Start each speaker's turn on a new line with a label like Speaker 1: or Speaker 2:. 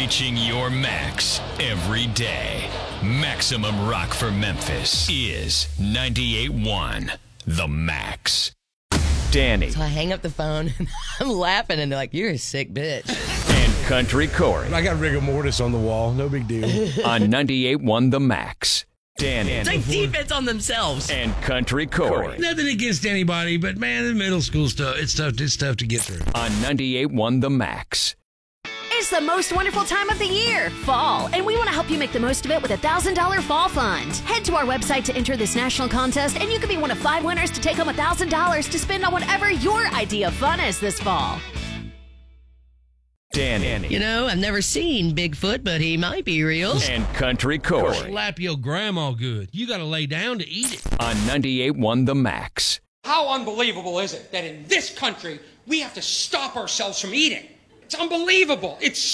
Speaker 1: Reaching your max every day. Maximum rock for Memphis is 98.1 The Max. Danny.
Speaker 2: So I hang up the phone and I'm laughing and they're like, you're a sick bitch.
Speaker 1: And Country Corey.
Speaker 3: I got rigor mortis on the wall. No big deal.
Speaker 1: On 98.1 The Max. Danny.
Speaker 2: It's like defense on themselves.
Speaker 1: And Country Corey.
Speaker 3: Nothing against anybody, but man, the middle school stuff, it's tough to get through.
Speaker 1: On 98.1 The Max.
Speaker 4: It's the most wonderful time of the year, fall, and we want to help you make the most of it with a $1,000 fall fund. Head to our website to enter this national contest, and you could be one of 5 winners to take home $1,000 to spend on whatever your idea of fun is this fall.
Speaker 1: Danny.
Speaker 2: You know, I've never seen Bigfoot, but he might be real.
Speaker 1: And Country Corey.
Speaker 3: Slap your grandma good. You got to lay down to eat it.
Speaker 1: On 98.1 The Max.
Speaker 5: How unbelievable is it that in this country we have to stop ourselves from eating? It's unbelievable. It's